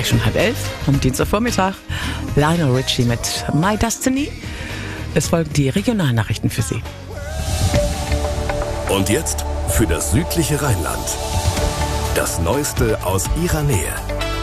Gleich schon 10:30 am Dienstagvormittag. Lionel Richie mit My Destiny. Es folgen die Regionalnachrichten für Sie. Und jetzt für das südliche Rheinland. Das Neueste aus Ihrer Nähe.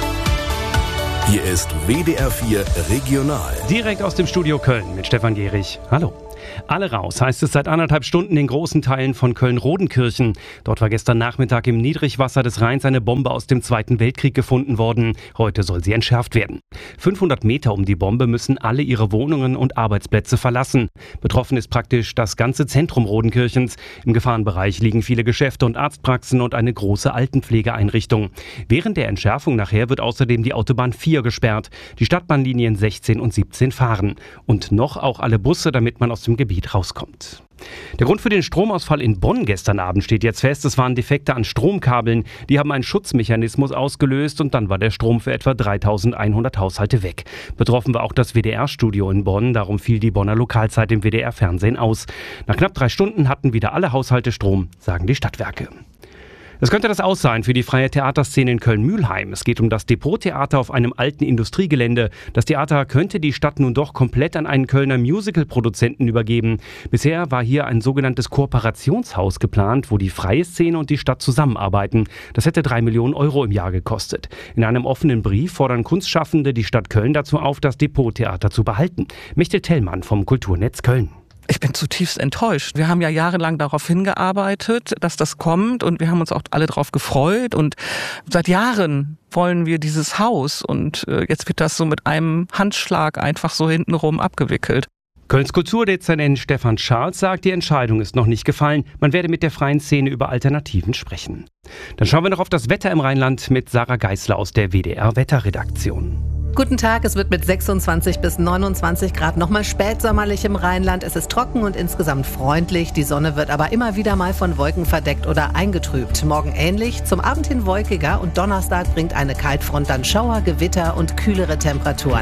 Hier ist WDR 4 Regional. Direkt aus dem Studio Köln mit Stefan Gehrig. Hallo. Alle raus, heißt es seit 1,5 Stunden in großen Teilen von Köln-Rodenkirchen. Dort war gestern Nachmittag im Niedrigwasser des Rheins eine Bombe aus dem Zweiten Weltkrieg gefunden worden. Heute soll sie entschärft werden. 500 Meter um die Bombe müssen alle ihre Wohnungen und Arbeitsplätze verlassen. Betroffen ist praktisch das ganze Zentrum Rodenkirchens. Im Gefahrenbereich liegen viele Geschäfte und Arztpraxen und eine große Altenpflegeeinrichtung. Während der Entschärfung nachher wird außerdem die Autobahn 4 gesperrt. Die Stadtbahnlinien 16 und 17 fahren. Und noch auch alle Busse, damit man aus dem Gebiet rauskommt. Der Grund für den Stromausfall in Bonn gestern Abend steht jetzt fest. Es waren Defekte an Stromkabeln. Die haben einen Schutzmechanismus ausgelöst und dann war der Strom für etwa 3.100 Haushalte weg. Betroffen war auch das WDR-Studio in Bonn. Darum fiel die Bonner Lokalzeit im WDR-Fernsehen aus. Nach knapp 3 Stunden hatten wieder alle Haushalte Strom, sagen die Stadtwerke. Es könnte das Aus sein für die freie Theaterszene in Köln-Mülheim. Es geht um das Depot-Theater auf einem alten Industriegelände. Das Theater könnte die Stadt nun doch komplett an einen Kölner Musical-Produzenten übergeben. Bisher war hier ein sogenanntes Kooperationshaus geplant, wo die freie Szene und die Stadt zusammenarbeiten. Das hätte 3 Millionen Euro im Jahr gekostet. In einem offenen Brief fordern Kunstschaffende die Stadt Köln dazu auf, das Depot-Theater zu behalten. Mechtel Tellmann vom Kulturnetz Köln. Ich bin zutiefst enttäuscht. Wir haben ja jahrelang darauf hingearbeitet, dass das kommt und wir haben uns auch alle darauf gefreut und seit Jahren wollen wir dieses Haus und jetzt wird das so mit einem Handschlag einfach so hintenrum abgewickelt. Kölns Kulturdezernent Stefan Scharls sagt, die Entscheidung ist noch nicht gefallen. Man werde mit der freien Szene über Alternativen sprechen. Dann schauen wir noch auf das Wetter im Rheinland mit Sarah Geißler aus der WDR-Wetterredaktion. Guten Tag, es wird mit 26 bis 29 Grad nochmal spätsommerlich im Rheinland. Es ist trocken und insgesamt freundlich. Die Sonne wird aber immer wieder mal von Wolken verdeckt oder eingetrübt. Morgen ähnlich, zum Abend hin wolkiger und Donnerstag bringt eine Kaltfront dann Schauer, Gewitter und kühlere Temperaturen.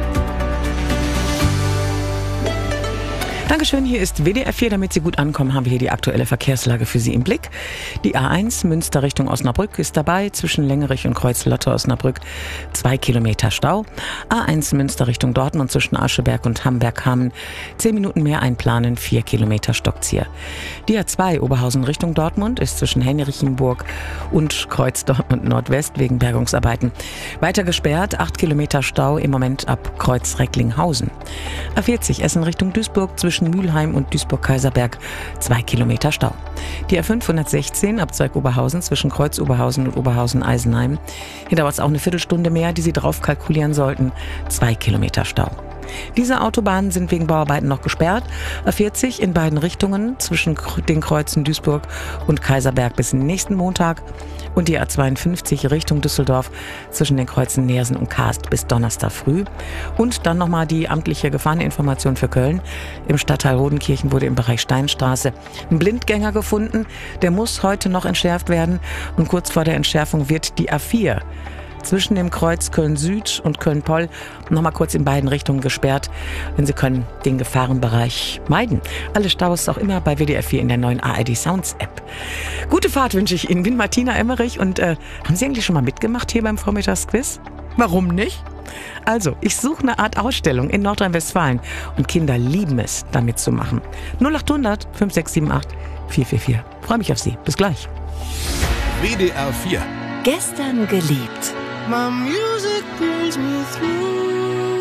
Dankeschön, hier ist WDR 4. Damit Sie gut ankommen, haben wir hier die aktuelle Verkehrslage für Sie im Blick. Die A1 Münster Richtung Osnabrück ist dabei, zwischen Längerich und Kreuz-Lotte-Osnabrück 2 Kilometer Stau. A1 Münster Richtung Dortmund zwischen Ascheberg und Hamberg-Hamm 10 Minuten mehr einplanen, 4 Kilometer Stockzieher. Die A2 Oberhausen Richtung Dortmund ist zwischen Henrichenburg und Kreuz Dortmund Nordwest wegen Bergungsarbeiten weiter gesperrt, 8 Kilometer Stau im Moment ab Kreuz Recklinghausen. A40 Essen Richtung Duisburg zwischen Mülheim und Duisburg-Kaiserberg 2 Kilometer Stau. Die A516 ab Zweig-Oberhausen zwischen Kreuz-Oberhausen und Oberhausen-Eisenheim. Hier dauert es auch eine Viertelstunde mehr, die Sie drauf kalkulieren sollten. 2 Kilometer Stau. Diese Autobahnen sind wegen Bauarbeiten noch gesperrt. A40 in beiden Richtungen zwischen den Kreuzen Duisburg und Kaiserberg bis nächsten Montag. Und die A52 Richtung Düsseldorf zwischen den Kreuzen Neersen und Kaast bis Donnerstag früh. Und dann nochmal die amtliche Gefahreninformation für Köln. Im Stadtteil Rodenkirchen wurde im Bereich Steinstraße ein Blindgänger gefunden. Der muss heute noch entschärft werden. Und kurz vor der Entschärfung wird die A4 zwischen dem Kreuz Köln-Süd und Köln-Poll nochmal kurz in beiden Richtungen gesperrt. Wenn Sie können, den Gefahrenbereich meiden. Alle Staus auch immer bei WDR 4 in der neuen ARD Sounds App. Gute Fahrt wünsche ich Ihnen. Bin Martina Emmerich und haben Sie eigentlich schon mal mitgemacht hier beim Vormittagsquiz? Warum nicht? Also, ich suche eine Art Ausstellung in Nordrhein-Westfalen und Kinder lieben es, da mitzumachen. 0800 5678 444. Freue mich auf Sie. Bis gleich. WDR 4. Gestern geliebt. My music brings me through.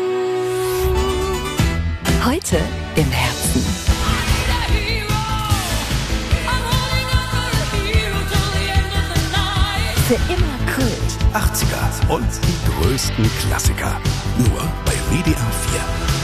Heute im Herzen. Für immer Kult. 80er und die größten Klassiker. Nur bei WDR 4.